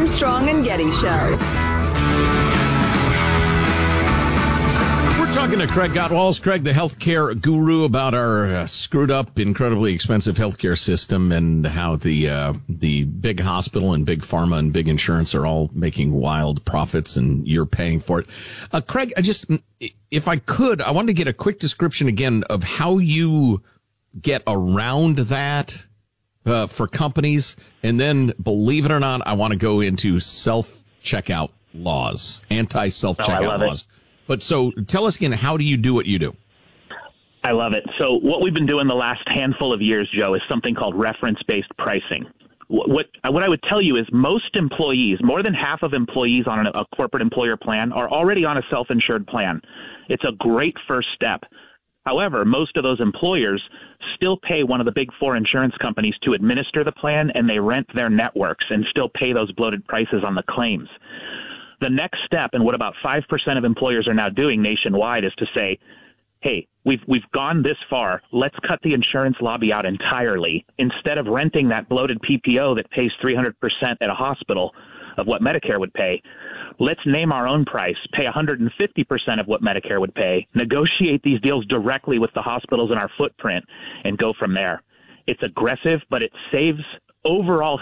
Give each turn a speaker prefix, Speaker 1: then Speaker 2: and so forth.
Speaker 1: Armstrong and Getty Show.
Speaker 2: We're talking to Craig Gottwals, Craig, the healthcare guru, about our screwed up, incredibly expensive healthcare system and how the big hospital and big pharma and big insurance are all making wild profits and you're paying for it. Craig, if I could, I wanted to get a quick description again of how you get around that for companies. And then, believe it or not, I want to go into self-checkout laws, anti-self-checkout laws. But so tell us again, how do you do what you do?
Speaker 3: I love it. So what we've been doing the last handful of years, Joe, is something called reference-based pricing. What I would tell you is most employees, more than half of employees on a corporate employer plan are already on a self-insured plan. It's a great first step. However, most of those employers still pay one of the big four insurance companies to administer the plan, and they rent their networks and still pay those bloated prices on the claims. The next step, and what about 5% of employers are now doing nationwide, is to say, hey, we've gone this far. Let's cut the insurance lobby out entirely. Instead of renting that bloated PPO that pays 300% at a hospital of what Medicare would pay, let's name our own price, pay 150% of what Medicare would pay, negotiate these deals directly with the hospitals in our footprint, and go from there. It's aggressive, but it saves overall